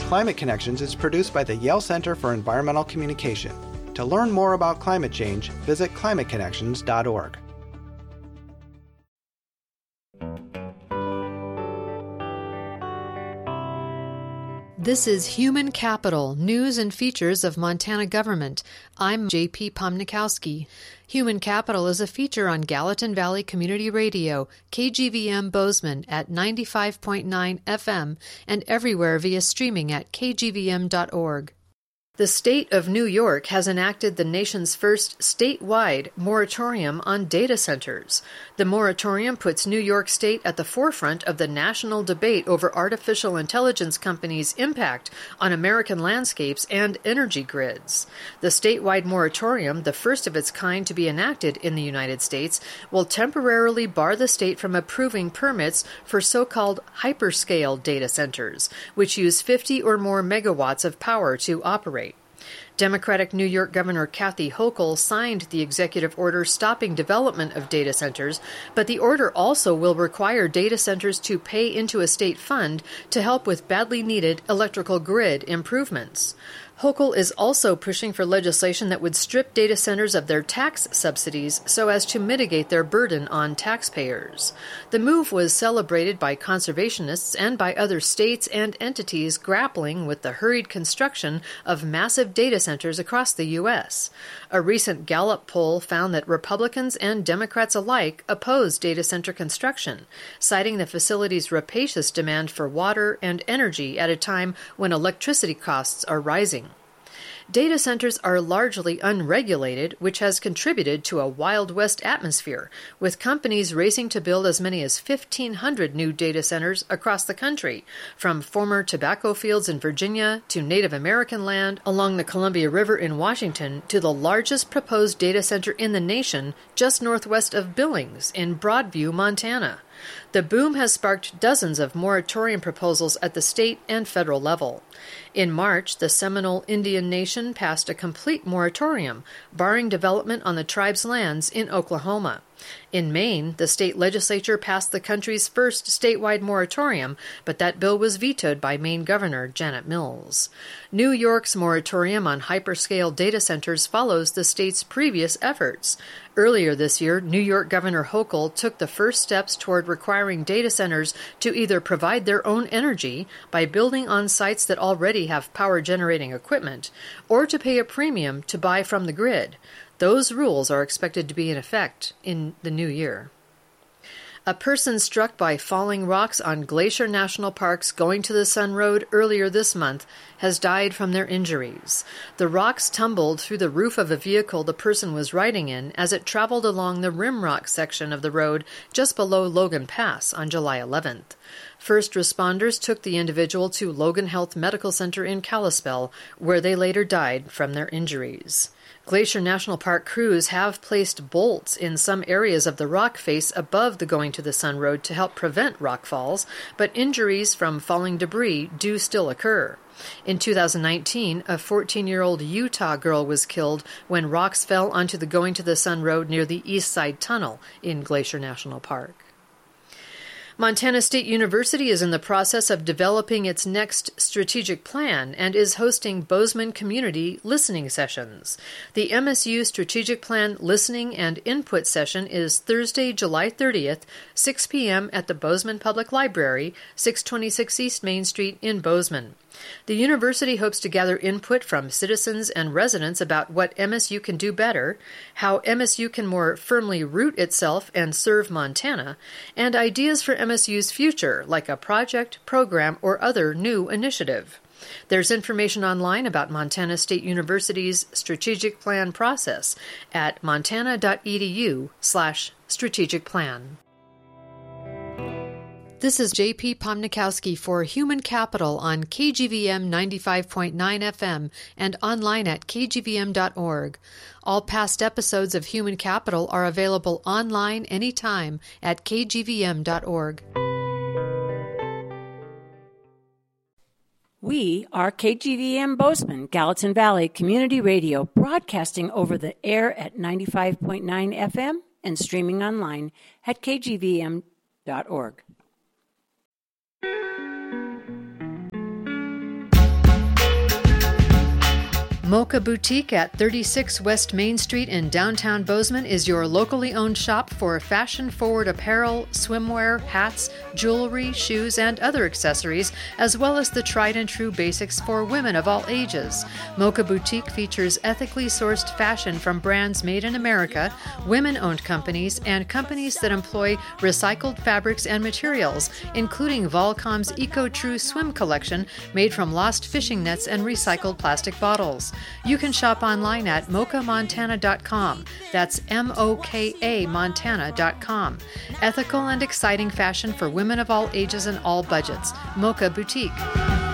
Climate Connections is produced by the Yale Center for Environmental Communication. To learn more about climate change, visit climateconnections.org. This is Human Capital, News and Features of Montana Government. I'm J.P. Pomnikowski. Human Capital is a feature on Gallatin Valley Community Radio, KGVM Bozeman at 95.9 FM and everywhere via streaming at kgvm.org. The state of New York has enacted the nation's first statewide moratorium on data centers. The moratorium puts New York State at the forefront of the national debate over artificial intelligence companies' impact on American landscapes and energy grids. The statewide moratorium, the first of its kind to be enacted in the United States, will temporarily bar the state from approving permits for so-called hyperscale data centers, which use 50 or more megawatts of power to operate. Democratic New York Governor Kathy Hochul signed the executive order stopping development of data centers, but the order also will require data centers to pay into a state fund to help with badly needed electrical grid improvements. Hochul is also pushing for legislation that would strip data centers of their tax subsidies so as to mitigate their burden on taxpayers. The move was celebrated by conservationists and by other states and entities grappling with the hurried construction of massive data centers across the U.S. A recent Gallup poll found that Republicans and Democrats alike oppose data center construction, citing the facility's rapacious demand for water and energy at a time when electricity costs are rising. Data centers are largely unregulated, which has contributed to a Wild West atmosphere, with companies racing to build as many as 1,500 new data centers across the country, from former tobacco fields in Virginia to Native American land along the Columbia River in Washington to the largest proposed data center in the nation just northwest of Billings in Broadview, Montana. The boom has sparked dozens of moratorium proposals at the state and federal level. In March, the Seminole Indian Nation passed a complete moratorium, barring development on the tribe's lands in Oklahoma. In Maine, the state legislature passed the country's first statewide moratorium, but that bill was vetoed by Maine Governor Janet Mills. New York's moratorium on hyperscale data centers follows the state's previous efforts. Earlier this year, New York Governor Hochul took the first steps toward requiring data centers to either provide their own energy by building on sites that already have power-generating equipment, or to pay a premium to buy from the grid. Those rules are expected to be in effect in the new year. A person struck by falling rocks on Glacier National Park's Going to the Sun Road earlier this month has died from their injuries. The rocks tumbled through the roof of a vehicle the person was riding in as it traveled along the Rimrock section of the road just below Logan Pass on July 11th. First responders took the individual to Logan Health Medical Center in Kalispell, where they later died from their injuries. Glacier National Park crews have placed bolts in some areas of the rock face above the Going to the Sun Road to help prevent rock falls, but injuries from falling debris do still occur. In 2019, a 14-year-old Utah girl was killed when rocks fell onto the Going to the Sun Road near the East Side Tunnel in Glacier National Park. Montana State University is in the process of developing its next strategic plan and is hosting Bozeman Community Listening Sessions. The MSU Strategic Plan Listening and Input Session is Thursday, July 30th, 6 p.m. at the Bozeman Public Library, 626 East Main Street in Bozeman. The university hopes to gather input from citizens and residents about what MSU can do better, how MSU can more firmly root itself and serve Montana, and ideas for MSU's future, like a project, program, or other new initiative. There's information online about Montana State University's strategic plan process at montana.edu/strategic plan. This is J.P. Pomnikowski for Human Capital on KGVM 95.9 FM and online at kgvm.org. All past episodes of Human Capital are available online anytime at kgvm.org. We are KGVM Bozeman, Gallatin Valley Community Radio, broadcasting over the air at 95.9 FM and streaming online at kgvm.org. Mocha Boutique at 36 West Main Street in downtown Bozeman is your locally owned shop for fashion-forward apparel, swimwear, hats, jewelry, shoes, and other accessories, as well as the tried-and-true basics for women of all ages. Mocha Boutique features ethically sourced fashion from brands made in America, women-owned companies, and companies that employ recycled fabrics and materials, including Volcom's Eco-True Swim collection made from lost fishing nets and recycled plastic bottles. You can shop online at mochamontana.com. That's MOKA Montana.com. Ethical and exciting fashion for women of all ages and all budgets. Mocha Boutique.